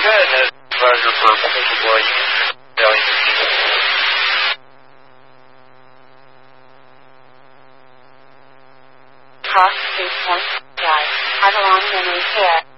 good. It's a pleasure for Mr. Blake. Cross 2.5. Have a long memory care.